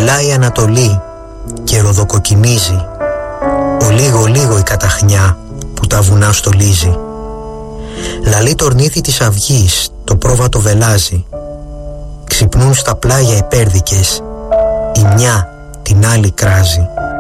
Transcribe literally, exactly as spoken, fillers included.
Γελάει η Ανατολή και ροδοκοκκινίζει, ο λίγο λίγο η καταχνιά που τα βουνά στολίζει. Λαλεί το ορνήθι της αυγής, το πρόβατο βελάζει. Ξυπνούν στα πλάγια οι πέρδικες, η μια την άλλη κράζει.